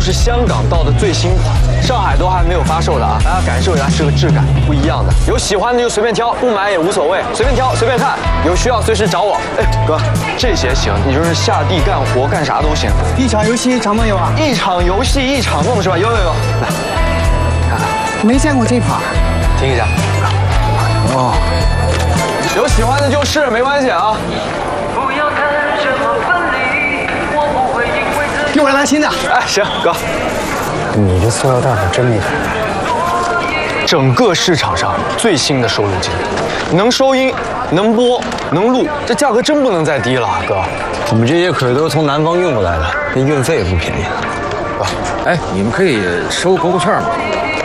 是香港到的最新款，上海都还没有发售的啊！大家感受一下这个质感，不一样的。有喜欢的就随便挑，不买也无所谓，随便挑随便看。有需要随时找我。哎，哥，这些行，你就是下地干活干啥都行。 一场游戏一场梦游啊！ 一场游戏一场梦是吧？有，来，看看。 没见过这把， 听一下。哦，有喜欢的就试，没关系啊。 给我来新的。 哎，行，哥。 你这塑料袋可真厉害。 整个市场上最新的收录机，能收音，能播，能录，这价格真不能再低了，哥。 我们这些可是都是从南方运过来的，这运费也不便宜。 哥， 哎，你们可以收国库券吗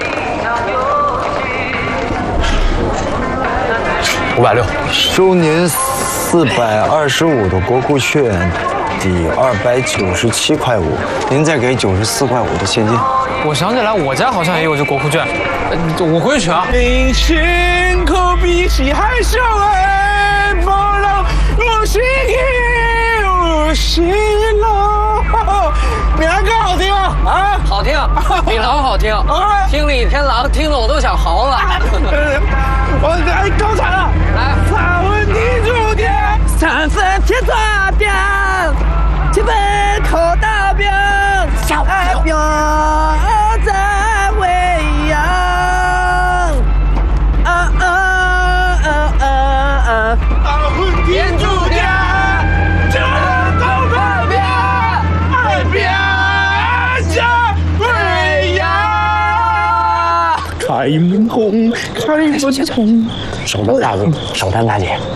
？560， 收您425的国库券，抵297.5块，您再给94.5块的现金。 我想起来，我家好像也有这国库券，我回去取啊。 你亲口比起海啸哎，不让我心了。哪个好听啊？啊， 好听，比狼好听。听了一天狼，听得我都想嚎了。 我来高潮了， 来， 三分地主店，3分天差店，7分口大饼，小饼在喂养。天主店，这都可别，爱别家喂养。开门红，开门红。 少担大姐，少担大姐。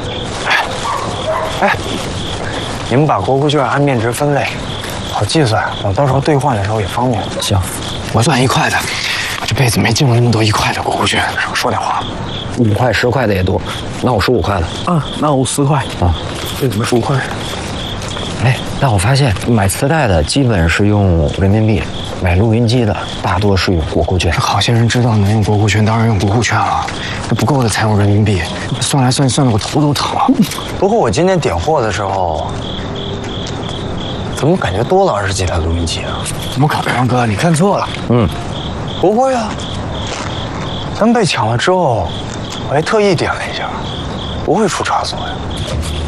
哎，你们把国库券按面值分类，好计算，我到时候兑换的时候也方便。 行，我算1块的，我这辈子没见过那么多1块的国库券。说点话 ，5块、10块的也多，那我15块的。 啊，那我10块啊，这怎么15块？ 哎，但我发现买磁带的基本是用人民币，买录音机的大多是用国库券。 好些人知道能用国库券，当然用国库券了。这不够的才用人民币，算来算去算的我头都疼了。 不过我今天点货的时候，怎么感觉多了20几台录音机啊？ 怎么可能，哥？你看错了。 不会啊。咱被抢了之后，我还特意点了一下，不会出差错呀。